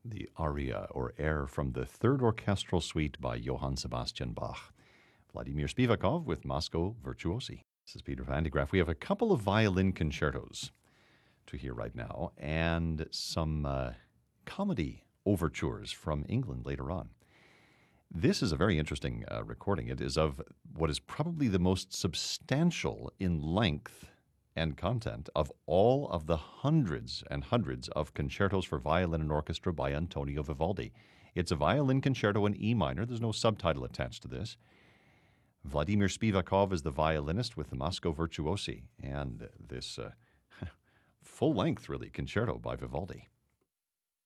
the aria or air from the Third Orchestral Suite by Johann Sebastian Bach. Vladimir Spivakov with Moscow Virtuosi. This is Peter Van de Graaff. We have a couple of violin concertos to hear right now and some comedy overtures from England later on. This is a very interesting recording. It is of what is probably the most substantial in length and content of all of the hundreds and hundreds of concertos for violin and orchestra by Antonio Vivaldi. It's a violin concerto in E minor. There's no subtitle attached to this. Vladimir Spivakov is the violinist with the Moscow Virtuosi, and this full-length, really, concerto by Vivaldi.